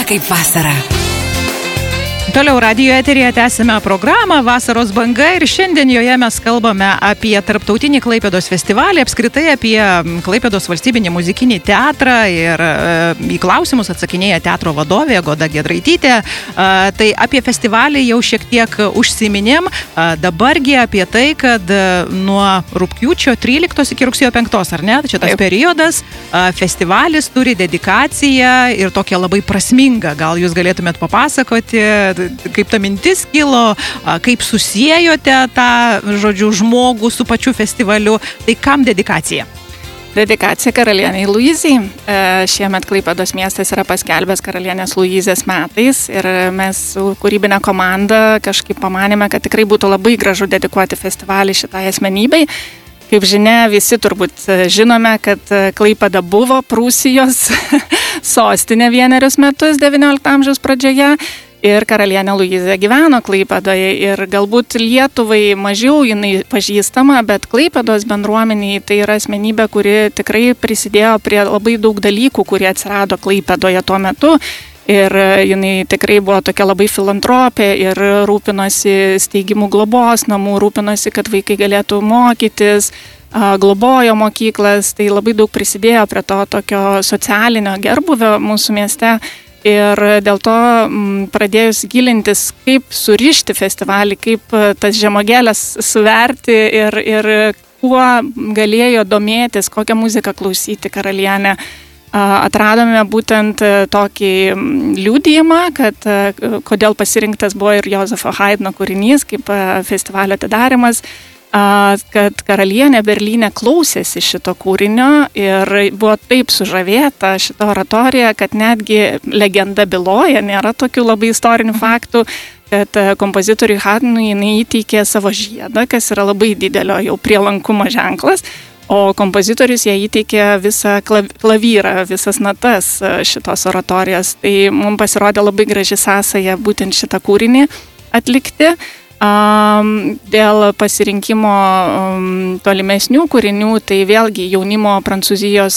kaip vasara. Toliau radijo eteryje tęsime programą Vasaros banga ir šiandien joje mes kalbame apie tarptautinį Klaipėdos festivalį, apskritai apie Klaipėdos valstybinį muzikinį teatrą ir į klausimus atsakinėja teatro vadovė Goda Giedraitytė. Tai apie festivalį jau šiek tiek užsiminėm, dabargi apie tai, kad nuo rugpjūčio 13 iki rugsėjo 5, ar ne? Čia tas periodas, festivalis turi dedikaciją ir tokią labai prasmingą. Gal jūs galėtumėt papasakoti, kaip ta mintis kilo, kaip susiejote tą, žmogų su pačiu festivaliu, tai kam dedikacija? Dedikacija karalieniai Luizai. Šiemet Klaipėdos miestas yra paskelbęs karalienės Luizės metais ir mes su kūrybinė komanda kažkaip pamanėme, kad tikrai būtų labai gražu dedikuoti festivalį šitai asmenybei. Kaip žinia, visi turbūt žinome, kad Klaipėda buvo Prūsijos sostinė vienerius metus 19 amžiaus pradžioje. Ir karalienė Luizė gyveno Klaipėdoje ir galbūt Lietuvai mažiau jinai pažįstama, bet Klaipėdos bendruomeniai tai yra asmenybė, kuri tikrai prisidėjo prie labai daug dalykų, kurie atsirado Klaipėdoje tuo metu. Ir jinai tikrai buvo tokia labai filantropė ir rūpinosi steigimų globos namų, rūpinosi, kad vaikai galėtų mokytis, globojo mokyklas, tai labai daug prisidėjo prie to tokio socialinio gerbuvio mūsų mieste. Ir dėl to pradėjus gilintis, kaip surišti festivalį, kaip tas žemogėlės suverti ir kuo galėjo domėtis, kokią muziką klausyti karalienė, atradome būtent tokį liudijimą, kad kodėl pasirinktas buvo ir Jozefo Haidno kūrinys kaip festivalio atidarimas, kad karalienė Berlyne klausėsi šito kūrinio ir buvo taip sužavėta šito oratorija, kad netgi legenda byloja, nėra tokių labai istorinių faktų, kad kompozitoriui Haidnui jinai įteikė savo žiedą, kas yra labai didelio jau prielankumo ženklas, o kompozitorius ją įteikė visą klavyrą, visas natas šitos oratorijos. Tai mums pasirodė labai graži sąsaja būtent šitą kūrinį atlikti. Dėl pasirinkimo tolimesnių kūrinių, tai vėlgi jaunimo Prancūzijos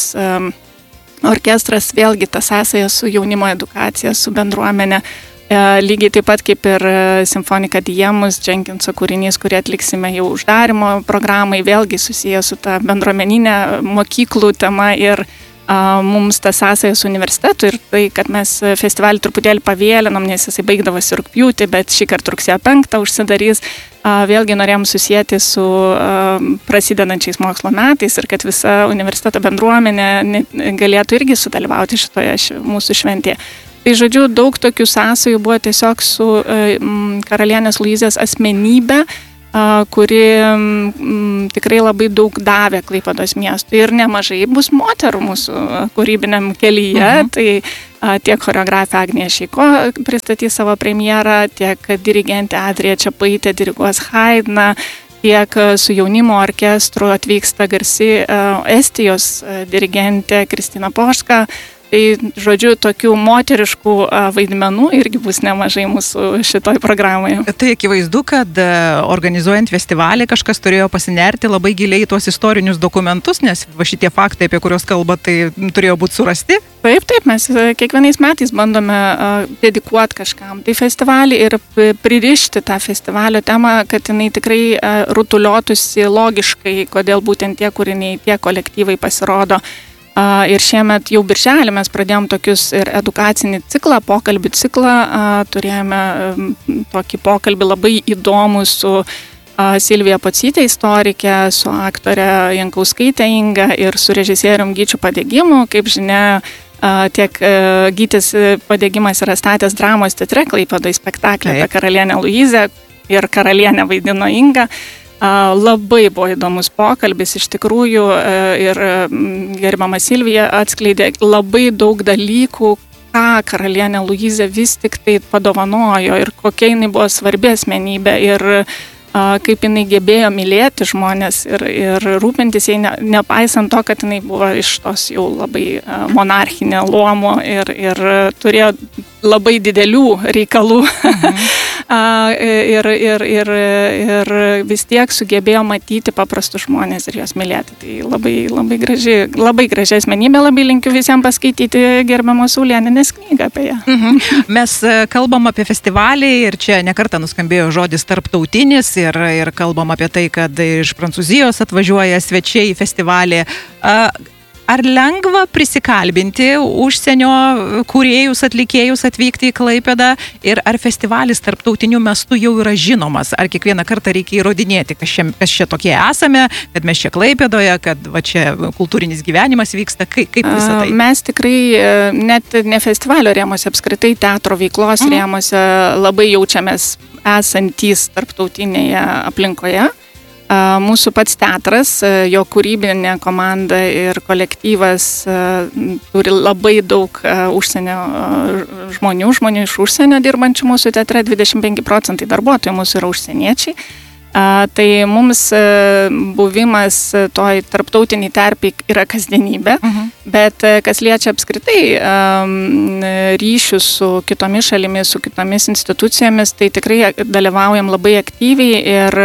orkestras, vėlgi ta sąsaja su jaunimo edukacija, su bendruomenė. Lygiai taip pat kaip ir Simfonika Diemus, Jenkinso kūrinys, kurį atliksime jau uždarimo programai, vėlgi susiję su ta bendruomeninė mokyklų tema ir mums ta sąsaja su universitetu ir tai, kad mes festivalį truputėlį pavėlinom, nes jisai baigdavosi rugpjūtį, bet šį kartą rugsėjo 5 užsidarys. Vėlgi norėjom susijęti su prasidedančiais mokslo metais ir kad visa universiteto bendruomenė galėtų irgi sudalyvauti šitoje mūsų šventėje. Tai žodžiu, daug tokių sąsajų buvo tiesiog su karalienės Luizės asmenybė, kuri tikrai labai daug davė Klaipėdos miestui ir nemažai bus moterų mūsų kūrybiniam kelyje. Tai tiek choreografė Agnija Šeiko pristatys savo premjerą, tiek dirigentė Adrija Čepaitė diriguos Haidną, tiek su jaunimo orkestru atvyksta garsi Estijos dirigentė Kristina Poška. Tai, žodžiu, tokių moteriškų vaidmenų irgi bus nemažai mūsų šitoj programoje. Tai akivaizdu, kad organizuojant festivalį kažkas turėjo pasinerti labai giliai į tuos istorinius dokumentus, nes šitie faktai, apie kuriuos kalba, tai turėjo būti surasti. Taip, mes kiekvienais metais bandome dedikuoti kažkam tai festivalį ir pririšti tą festivalio temą, kad jinai tikrai rutuliotųsi logiškai, kodėl būtent tie kūriniai, tie kolektyvai pasirodo. Ir šiemet jau birželį mes pradėjom tokius ir edukacinį ciklą, pokalbių ciklą, turėjome tokį pokalbį labai įdomų su Silvija Pocytė, istorikė, su aktorė Jankauskaitė Inga ir su režisierium Gyčiu Padegimu. Kaip žinia, tiek Gytis Padegimas yra statęs dramos teatre Klaipėdoje spektaklį apie karalienę Luizę ir karalienę vaidino Inga. Labai buvo įdomus pokalbis iš tikrųjų ir gerbiama Silvija atskleidė labai daug dalykų, ką karalienė Luizė vis tik tai padovanojo ir kokia jinai buvo svarbi asmenybė ir kaip jinai gebėjo mylėti žmonės ir rūpintis jai, nepaisant to, kad jinai buvo iš tos jau labai monarchinė luomo ir turėjo labai didelių reikalų ir vis tiek sugebėjo matyti paprastus žmonės ir juos mylėti. Tai labai graži asmenybė, labai linkiu visiems paskaityti gerbiamos Saulienės knygą apie ją. Mes kalbam apie festivalį ir čia nekartą nuskambėjo žodis tarptautinis ir kalbam apie tai, kad iš Prancūzijos atvažiuoja svečiai į festivalį. Ar lengva prisikalbinti užsienio kūrėjus, atlikėjus atvykti į Klaipėdą ir ar festivalis tarptautiniu mastu jau yra žinomas? Ar kiekvieną kartą reikia įrodinėti, kas čia tokie esame, kad mes čia Klaipėdoje, kad va čia kultūrinis gyvenimas vyksta, kaip visą tai? Mes tikrai net ne festivalio rėmuose, apskritai teatro veiklos rėmuose labai jaučiamės esantys tarptautinėje aplinkoje. Mūsų pats teatras, jo kūrybinė komanda ir kolektyvas turi labai daug užsienio žmonių iš užsienio dirbančių mūsų teatre, 25% darbuotojų mūsų yra užsieniečiai. Tai mums buvimas toj tarptautiniai terpiai yra kasdienybė, bet kas liečia apskritai ryšius su kitomis šalimis, su kitomis institucijomis, tai tikrai dalyvaujam labai aktyviai ir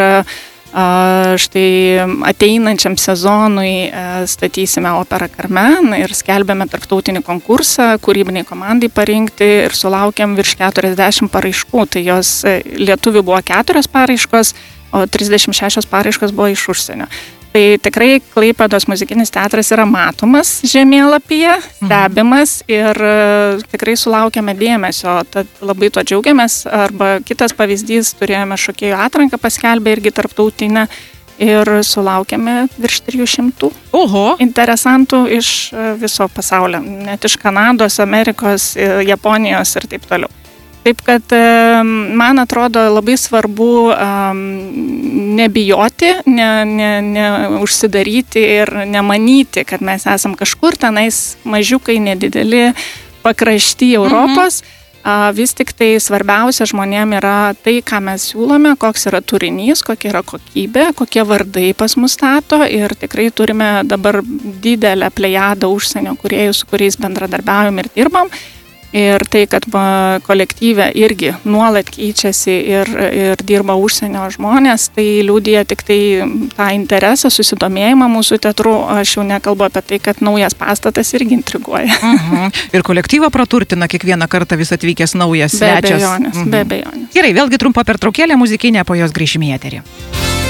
štai ateinančiam sezonui statysime operą Carmen ir skelbėme tarptautinį konkursą kūrybiniai komandai parinkti ir sulaukėm virš 40 paraiškų. Tai jos lietuvių buvo 4 paraiškos, o 36 paraiškos buvo iš užsienio. Tai tikrai Klaipėdos muzikinis teatras yra matomas žemėlapyje, stebimas ir tikrai sulaukėme dėmesio, tad labai to džiaugiamės. Arba kitas pavyzdys, turėjome šokėjų atranką paskelbę irgi tarptautinę ir sulaukėme virš 300 interesantų iš viso pasaulio, net iš Kanados, Amerikos, Japonijos ir taip toliau. Taip, kad man atrodo labai svarbu nebijoti, neužsidaryti ir nemanyti, kad mes esam kažkur tenais mažiukai, nedideli pakrašty Europos. Vis tik tai svarbiausia žmonėm yra tai, ką mes siūlome, koks yra turinys, kokia yra kokybė, kokie vardai pas mus stato ir tikrai turime dabar didelę plejadą užsienio kūrėjų, su kuriais bendradarbiaujam ir dirbam. Ir tai, kad kolektyve irgi nuolat keičiasi ir dirba užsienio žmonės, tai liudija tik tai tą interesą, susidomėjimą mūsų teatru. Aš jau nekalbu apie tai, kad naujas pastatas irgi intriguoja. Ir kolektyvą praturtina kiekvieną kartą vis atvykęs naujas svečias. Be abejonės. Gerai, vėlgi trumpa pertraukėlė muzikinė, po jos grįšime į eterį.